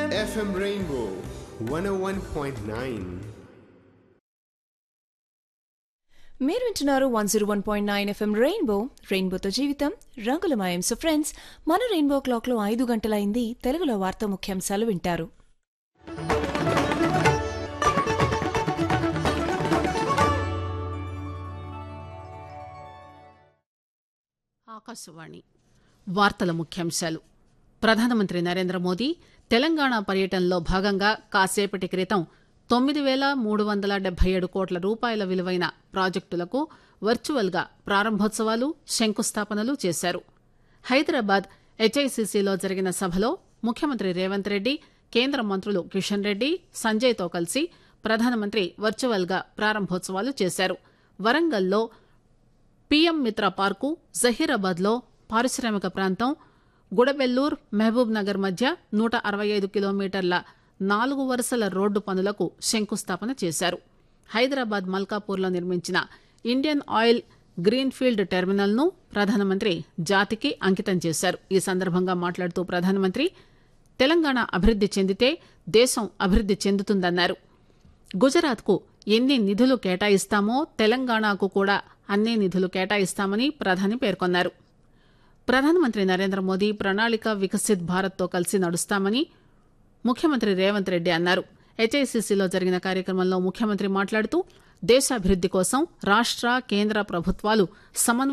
FM Rainbow 101.9. మీరు వింటున్నారు 101.9 FM రెయిన్బోతో జీవితం రంగులమయం. సో ఫ్రెండ్స్, మన రెయిన్బో క్లాక్లో 5 గంటలైంది. తెలుగులో వార్తా ముఖ్యాంశాలు వింటారు. ఆకాశవాణి వార్తల ముఖ్యాంశాలు. ప్రధానమంత్రి నరేంద్ర మోదీ తెలంగాణ పర్యటనలో భాగంగా కాసేపటి క్రితం 9,377 కోట్ల రూపాయల విలువైన ప్రాజెక్టులకు వర్చువల్ గా ప్రారంభోత్సవాలు, శంకుస్థాపనలు చేశారు. హైదరాబాద్ హెచ్ఐసిసిలో జరిగిన సభలో ముఖ్యమంత్రి రేవంత్ రెడ్డి, కేంద్ర మంత్రులు కిషన్ రెడ్డి, సంజయ్తో కలిసి ప్రధానమంత్రి వర్చువల్ గా ప్రారంభోత్సవాలు చేశారు. వరంగల్లో పీఎం మిత్ర పార్కు, జహీరాబాద్ లో పారిశ్రామిక ప్రాంతం, గుడబెల్లూర్, మహబూబ్ నగర్ మధ్య 165 కిలోమీటర్ల 4 వరుసల రోడ్డు పనులకు శంకుస్థాపన చేశారు. హైదరాబాద్ మల్కాపూర్లో నిర్మించిన Indian oil green field terminal ను ప్రధానమంత్రి జాతికి అంకితం చేశారు. ఈ సందర్భంగా మాట్లాడుతూ ప్రధానమంత్రి తెలంగాణ అభివృద్ది చెందితే దేశం అభివృద్ది చెందుతుందన్నారు. గుజరాత్ కు ఎన్ని నిధులు కేటాయిస్తామో తెలంగాణకు కూడా అన్నే నిధులు కేటాయిస్తామని ప్రధాని పేర్కొన్నారు. ప్రధానమంత్రి నరేంద్ర మోదీ ప్రణాళిక వికసిత్ భారత్ తో కలిసి నడుస్తామని ముఖ్యమంత్రి రేవంత్ రెడ్డి అన్నారు. హెచ్ఐసిసిలో జరిగిన కార్యక్రమంలో ముఖ్యమంత్రి మాట్లాడుతూ దేశాభివృద్ది కోసం రాష్ట, కేంద్ర ప్రభుత్వాలు సమన్వయం